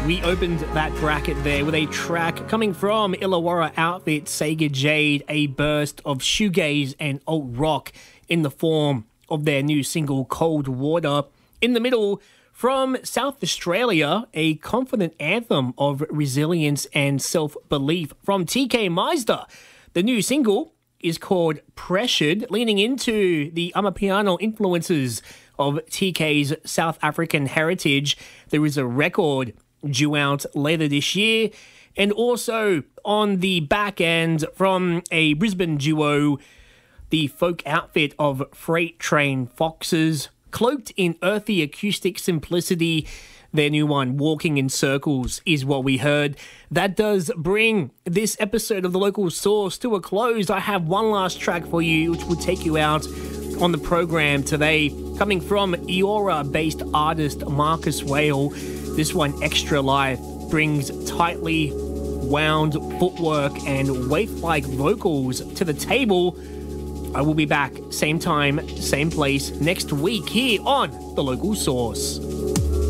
We opened that bracket there with a track coming from Illawarra outfit Sega Jade, a burst of shoegaze and alt rock in the form of their new single Cold Water. In the middle, from South Australia, a confident anthem of resilience and self-belief from TK Meisner. The new single is called Pressured, leaning into the Amapiano influences of TK's South African heritage. There is a record due out later this year, and also on the back end from a Brisbane duo, the folk outfit of Freight Train Foxes, cloaked in earthy acoustic simplicity. Their new one, Walking in Circles, is what we heard. That does bring this episode of The Local Source to a close. I have one last track for you, which will take you out on the program today, coming from Eora-based artist Marcus Whale. This one, Extra Life, brings tightly wound footwork and waif-like vocals to the table. I will be back, same time, same place, next week here on The Local Source.